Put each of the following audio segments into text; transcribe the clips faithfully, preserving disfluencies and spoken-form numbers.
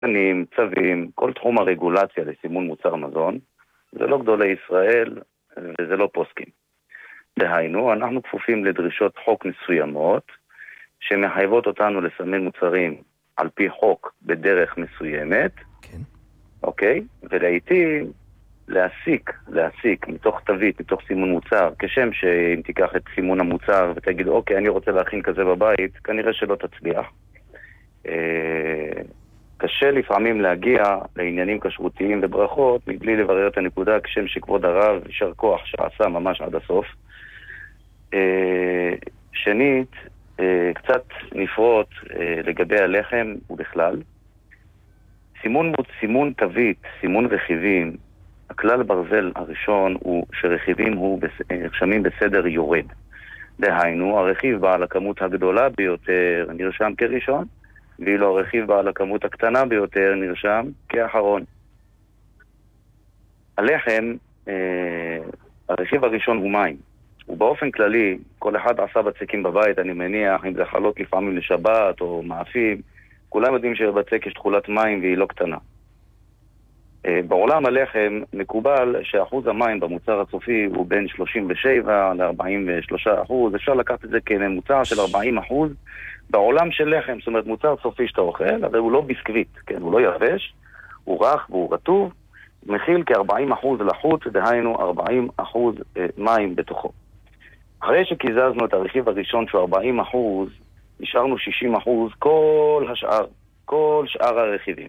תקנים, צווים, כל תחום הרגולציה לסימון מוצר מזון, זה לא גדולי ישראל וזה לא פוסקים. דהיינו, אנחנו כפופים לדרישות חוק מסוימות, שמחייבות אותנו לסמן מוצרים על פי חוק בדרך מסוימת, כן. אוקיי? ולעיתים להסיק, להסיק מתוך תווית, מתוך סימון מוצר, כשם שאם תיקח את סימון המוצר ותגיד, אוקיי, אני רוצה להכין כזה בבית, כנראה שלא תצליח. קשה לפעמים להגיע לעניינים כשרותיים וברכות, מבלי לברר את הנקודה, כשם שכבוד הרב יישר כוח שעשה ממש עד הסוף. שנית, קצת נפרוט לגבי הלחם ובכלל. סימון, סימון תווית, סימון רכיבים, הכלל ברזל הראשון הוא שרכיבים הוא נרשמים בסדר יורד. דהיינו, הרכיב בעל הכמות הגדולה ביותר נרשם כראשון, ואילו הרכיב בעל הכמות הקטנה ביותר נרשם כאחרון. הלחם, אה, הרכיב הראשון הוא מים. ובאופן כללי, כל אחד עשה בצקים בבית, אני מניח, אם זה חלות לפעמים לשבת או מאפים, כולם יודעים שבצק יש תכולת מים והיא לא קטנה. בעולם הלחם מקובל שאחוז המים במוצר הסופי הוא בין שלושים ושבע ל-ארבעים ושלושה אחוז. אפשר לקחת את זה כממוצע של ארבעים אחוז בעולם של לחם. זאת אומרת, מוצר סופי שאתה אוכל, אבל הוא לא ביסקוויט, כן? הוא לא יבש, הוא רך והוא רטוב, מכיל כ-ארבעים אחוז לחוץ, דהיינו ארבעים אחוז מים בתוכו. אחרי שקיזזנו את הרכיב הראשון שהוא ארבעים אחוז, נשארנו שישים אחוז כל השאר, כל שאר הרכיבים.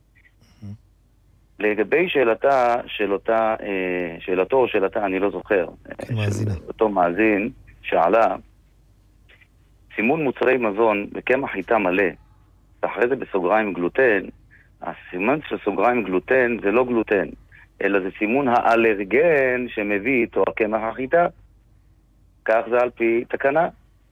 לגבי שאלתה, של אותה, שאלתו או שאלתה, אני לא זוכר, של אותו מאזין שעלה, סימון מוצרי מזון בקמח חיטה מלא, ואחרי זה בסוגריים גלוטן, הסימון של סוגריים גלוטן זה לא גלוטן, אלא זה סימון האלרגן שמביא איתו הקמח החיטה, כך זה על פי תקנה.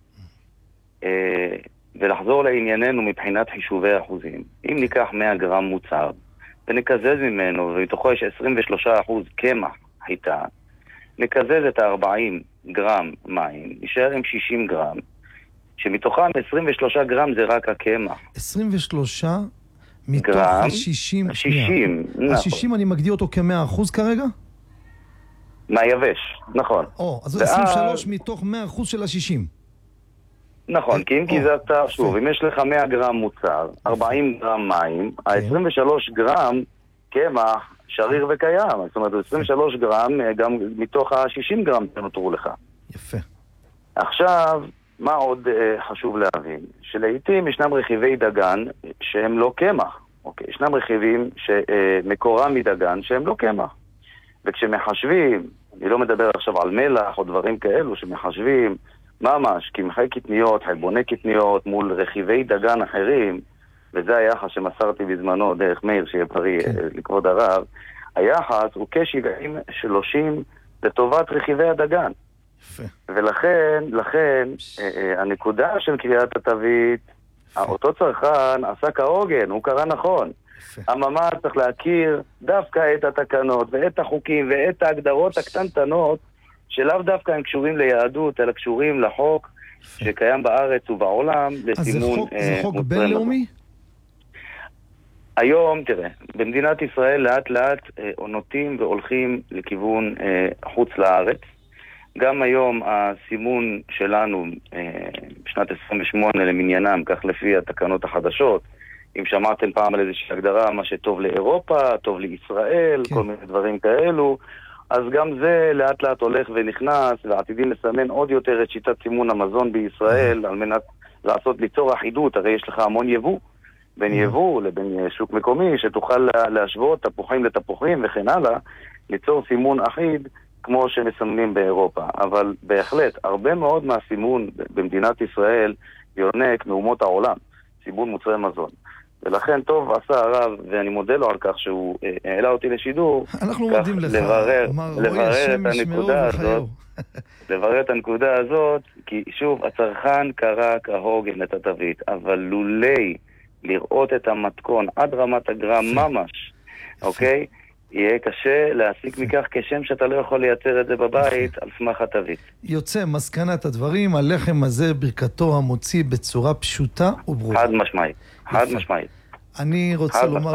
ולחזור לענייננו מבחינת חישובי האחוזים. אם ניקח מאה גרם מוצר, ונקזז ממנו, ומתוכו יש עשרים ושלושה אחוז קמח חיטה, נקזז את ה-ארבעים גרם מים, נשאר עם שישים גרם, שמתוכם עשרים ושלושה גרם זה רק הקמח. עשרים ושלושה מתוך ה-שישים. שישים, נכון. ה-שישים אני מגדיר אותו כ-מאה אחוז כרגע? מהיבש, נכון. או, אז זה עשרים ושלוש מתוך מאה אחוז של ה-שישים. נכון, כי אם קיזזת, שוב, אם יש לך מאה גרם מוצר, ארבעים גרם מים, ה-עשרים ושלושה גרם קמח שריר וקיים. זאת אומרת, עשרים ושלושה גרם גם מתוך ה-שישים גרם שנותרו לך. יפה. עכשיו, מה עוד חשוב להבין? שלעיתים ישנם רכיבי דגן שהם לא קמח. אוקיי, ישנם רכיבים שמקורם מדגן שהם לא קמח. וכשמחשבים, אני לא מדבר עכשיו על מלח או דברים כאלו, שמחשבים ממש, קמחי קטניות, חלבוני קטניות, מול רכיבי דגן אחרים, וזה היחס שמסרתי בזמנו דרך מאיר שיהיה פרי לכבוד הרב, היחס הוא כ-שבעים שלושים לטובת רכיבי הדגן. יפה. ולכן, לכן, הנקודה של קריאת התווית, אותו צרכן עשה כהוגן, הוא קרא נכון. הממש צריך להכיר דווקא את התקנות ואת החוקים ואת ההגדרות הקטנטנות, שלאו דווקא הם קשורים ליהדות, אלא קשורים לחוק שקיים בארץ ובעולם לסימון. אז זה חוק בינלאומי? היום, תראה, במדינת ישראל לאט לאט נוטים והולכים לכיוון חוץ לארץ. גם היום הסימון שלנו בשנת עשרים ושמונה למניינם, כך לפי התקנות החדשות, אם שמעתם פעם על איזושהי הגדרה, מה שטוב לאירופה, טוב לישראל, כל מיני דברים כאלו, אז גם זה לאט לאט הולך ונכנס, ועתידים לסמן עוד יותר את שיטת סימון המזון בישראל, על מנת לעשות, ליצור אחידות. הרי יש לך המון יבוא, בין יבוא לבין שוק מקומי, שתוכל להשוות תפוחים לתפוחים וכן הלאה, ליצור סימון אחיד כמו שמסמנים באירופה. אבל בהחלט, הרבה מאוד מהסימון במדינת ישראל יונק מאומות העולם, סימון מוצרי מזון. ולכן טוב עשה הרב, ואני מודה לו על כך שהוא העלה אותי לשידור. אנחנו מודים לך. לברר, לברר את הנקודה הזאת. לברר את הנקודה הזאת, כי שוב, הצרכן קרא כהוגן את התווית, אבל לולי לראות את המתכון עד רמת הגרם ממש, אוקיי? יהיה קשה להסיק מכך כשם שאתה לא יכול לייצר את זה בבית על סמך התווית. יוצא מסקנת הדברים, הלחם הזה ברכתו המוציא בצורה פשוטה וברורה. חד משמעית, חד משמעית. אני רוצה לומר